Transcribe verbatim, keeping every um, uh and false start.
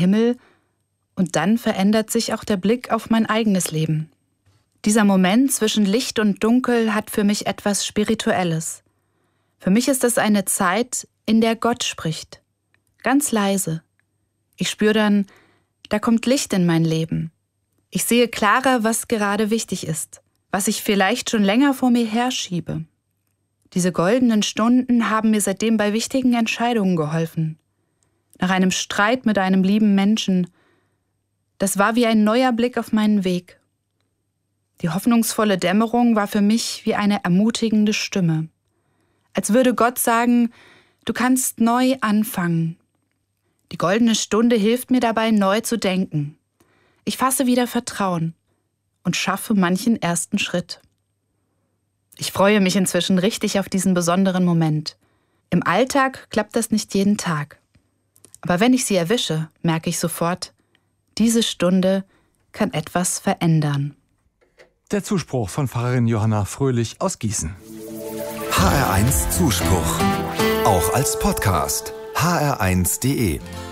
Himmel und dann verändert sich auch der Blick auf mein eigenes Leben. Dieser Moment zwischen Licht und Dunkel hat für mich etwas Spirituelles. Für mich ist es eine Zeit, in der Gott spricht. Ganz leise. Ich spüre dann, da kommt Licht in mein Leben. Ich sehe klarer, was gerade wichtig ist, was ich vielleicht schon länger vor mir herschiebe. Diese goldenen Stunden haben mir seitdem bei wichtigen Entscheidungen geholfen. Nach einem Streit mit einem lieben Menschen. Das war wie ein neuer Blick auf meinen Weg. Die hoffnungsvolle Dämmerung war für mich wie eine ermutigende Stimme. Als würde Gott sagen, du kannst neu anfangen. Die goldene Stunde hilft mir dabei, neu zu denken. Ich fasse wieder Vertrauen und schaffe manchen ersten Schritt. Ich freue mich inzwischen richtig auf diesen besonderen Moment. Im Alltag klappt das nicht jeden Tag. Aber wenn ich sie erwische, merke ich sofort, diese Stunde kann etwas verändern. Der Zuspruch von Pfarrerin Johanna Fröhlich aus Gießen. H R eins Zuspruch. Auch als Podcast. H R eins punkt de